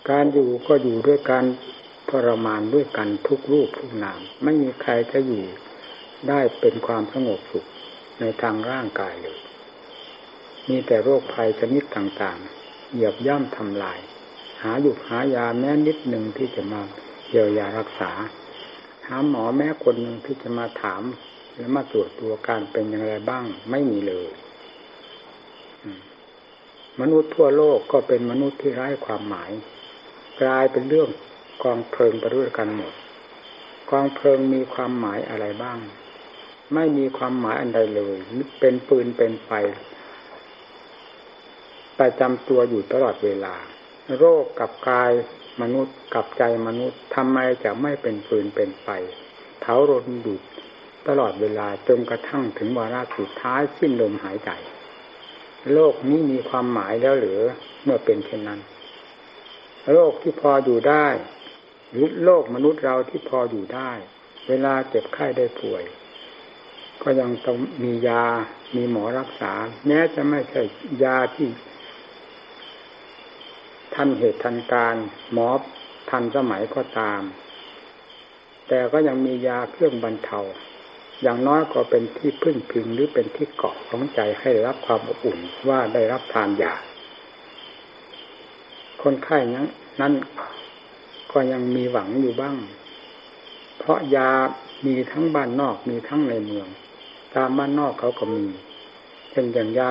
การอยู่ก็อยู่ด้วยการทรมานด้วยกันทุกรูปทุกนามไม่มีใครจะอยู่ได้เป็นความสงบสุขในทางร่างกายเลยมีแต่โรคภัยชนิดต่างๆเหยียบย่ำทำลายหายาแม้นิดหนึ่งที่จะมาเยียวยารักษาหาหมอแม้คนหนึ่งที่จะมาถามและมาตรวจตัวการเป็นอย่างไรบ้างไม่มีเลยมนุษย์ทั่วโลกก็เป็นมนุษย์ที่ไร้ความหมายกลายเป็นเรื่องกองเพลิงไปด้วยกันหมดกองเพลิงมีความหมายอะไรบ้างไม่มีความหมายอันใดเลยเป็นปืนเป็นไฟประจำตัวอยู่ตลอดเวลาโรคกับกายมนุษย์กับใจมนุษย์ทำไมจะไม่เป็นปืนเป็นไฟเผารนอยู่ตลอดเวลาจนกระทั่งถึงวาระสุดท้ายสิ้นลมหายใจโลกนี้มีความหมายแล้วหรือเมื่อเป็นเช่นนั้นโลกที่พออยู่ได้หรือโลกมนุษย์เราที่พออยู่ได้เวลาเจ็บไข้ได้ป่วยก็ยังต้องมียามีหมอรักษาแม้จะไม่ใช่ยาที่ทันเหตุทันการหมอทันสมัยก็ตามแต่ก็ยังมียาเครื่องบรรเทาอย่างน้อยก็เป็นที่พึ่งพิงหรือเป็นที่เกาะของใจให้รับความอบอุ่นว่าได้รับทานยาคนไข้นั้นก็ยังมีหวังอยู่บ้างเพราะยามีทั้งบ้านนอกมีทั้งในเมืองตามบ้านนอกเขาก็มีเช่นอย่างยา